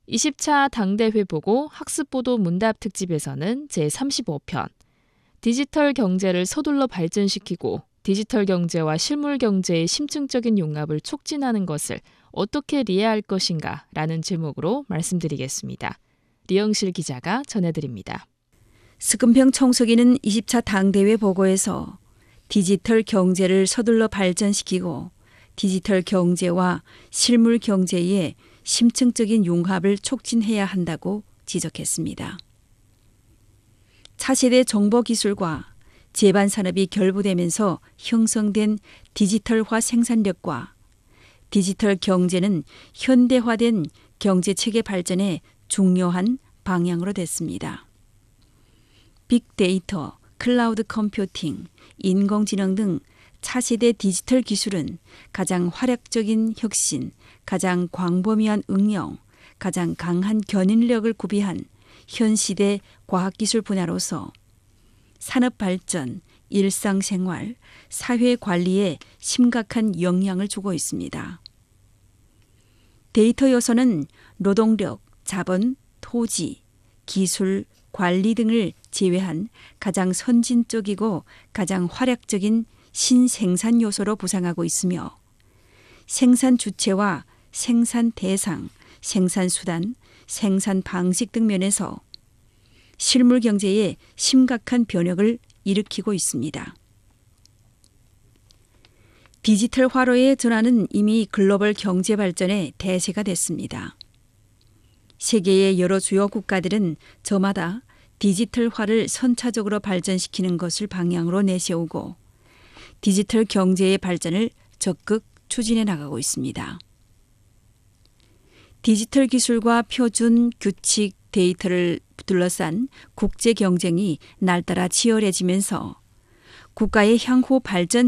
20차 당대회 보고 학습보도 문답 특집에서는 제35편 디지털 경제를 서둘러 발전시키고 디지털 경제와 실물 경제의 심층적인 융합을 촉진하는 것을 어떻게 이해할 것인가 라는 제목으로 말씀드리겠습니다. 리영실 기자가 전해드립니다. 스금평 청소기는 20차 당대회 보고에서 디지털 경제를 서둘러 발전시키고 디지털 경제와 실물 경제의 심층적인 융합을 촉진해야 한다고 지적했습니다. 차세대 정보기술과 제반산업이 결부되면서 형성된 디지털화 생산력과 디지털 경제는 현대화된 경제체계 발전의 중요한 방향으로 됐습니다. 빅데이터, 클라우드 컴퓨팅, 인공지능 등 차세대 디지털 기술은 가장 활약적인 혁신, 가장 광범위한 응용, 가장 강한 견인력을 구비한 현 시대 과학기술 분야로서 산업 발전, 일상생활, 사회 관리에 심각한 영향을 주고 있습니다. 데이터 요소는 노동력, 자본, 토지, 기술, 관리 등을 제외한 가장 선진적이고 가장 활약적인 신생산 요소로 부상하고 있으며 생산 주체와 생산 대상, 생산 수단, 생산 방식 등 면에서 실물 경제에 심각한 변혁을 일으키고 있습니다. 디지털 화로의 전환은 이미 글로벌 경제 발전의 대세가 됐습니다. 세계의 여러 주요 국가들은 저마다 디지털화를 선차적으로 발전시키는 것을 방향으로 내세우고 디지털 경제의 발전을 적극 추진해 나가고 있습니다. 디지털 기술과 표준, 규칙, 데이터를 둘러싼 국제 경쟁이 날따라 치열해지면서 국가의 향후 발전